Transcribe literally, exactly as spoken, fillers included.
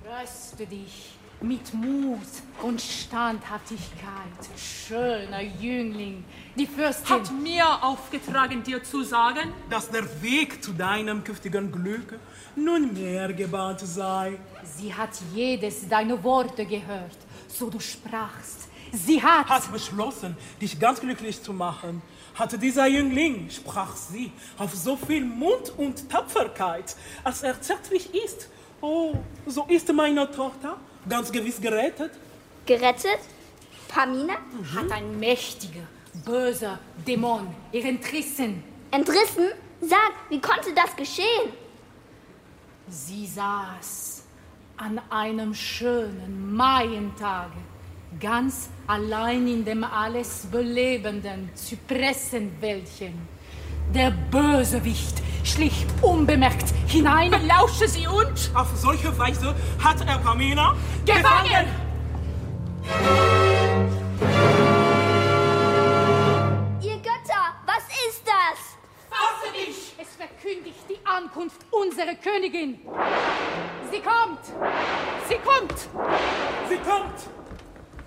Tröste dich mit Mut und Standhaftigkeit, schöner Jüngling. Die Fürstin hat mir aufgetragen, dir zu sagen, dass der Weg zu deinem künftigen Glück nunmehr gebahnt sei. Sie hat jedes deiner Worte gehört, so du sprachst. Sie hat... Hat beschlossen, dich ganz glücklich zu machen. Hatte dieser Jüngling, sprach sie, auf so viel Mut und Tapferkeit, als er zärtlich ist. Oh, so ist meine Tochter ganz gewiss gerettet. Gerettet? Pamina? Mhm. Hat ein mächtiger, böser Dämon ihr entrissen. Entrissen? Sag, wie konnte das geschehen? Sie saß an einem schönen Maientage, ganz allein in dem alles belebenden Zypressenwäldchen. Der Bösewicht schlich unbemerkt hinein, lausche sie und... Auf solche Weise hat er Pamina gefangen! Ihr Götter, was ist das? Fasse dich! Es verkündigt die Ankunft unserer Königin. Sie kommt! Sie kommt! Sie kommt!